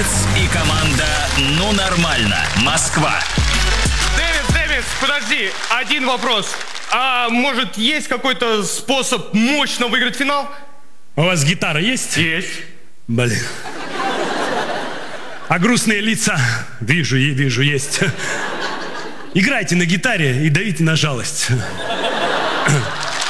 Демис и команда «Ну нормально». Москва. Демис, подожди, один вопрос. А может, есть какой-то способ мощно выиграть финал? У вас гитара есть? Есть. Блин. А грустные лица? Вижу, есть. Играйте на гитаре и давите на жалость.